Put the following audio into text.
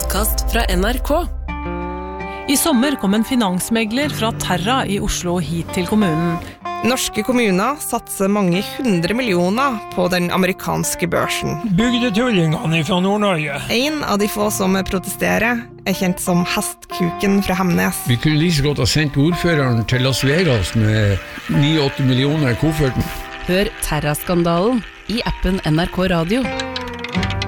podcast fra NRK. I sommer kom en finansmegler fra Terra i Oslo hit til kommunen. Norske kommuner satser mange 100 millioner på den amerikanske børsen. Bygdetullingene fra Nord-Norge. En av de få som protesterer kjent som Hestkuken fra Hemnes. Vi kunne like så godt ha sendt ordføreren til Las Vegas med 9-8 millioner i kofferten. Hør Terra-skandalen i appen NRK Radio.